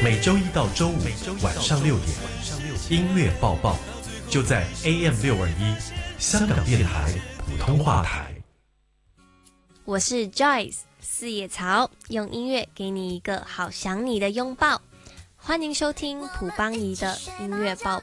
每周一到周五晚上6点，音乐报报就在 AM621 香港电台普通话台。 我是 Joyce 四叶草，用音乐给你一个好想你的拥抱。欢迎收听蒲邦仪的音乐报